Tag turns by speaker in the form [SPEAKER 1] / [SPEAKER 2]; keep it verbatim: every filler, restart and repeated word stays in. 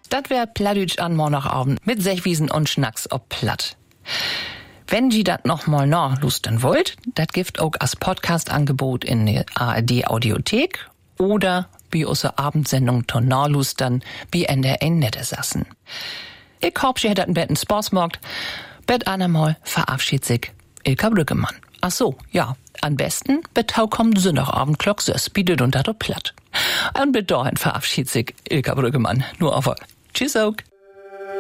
[SPEAKER 1] Dat wär Plattdütsch an Montagabend mit Sechwiesen und Schnacks ob Platt. Wenn Sie dat noch mal nachlusten wollt, dat gibt auch als Podcast-Angebot in der A R D-Audiothek oder wie unsere Abendsendung Tonalustern wie N D R Nettesassen. Ich hoffe, Sie hättet ein Betten Spaß gemacht. Bet einmal verabschiedet sich Ilka Brüggemann. Ach so, ja, am besten betau kommt Sonntagabend Glock sechs, bietet und dat Platt. Und bis dahin verabschiedet sich Ilka Brüggemann. Nur auf. Tschüss auch.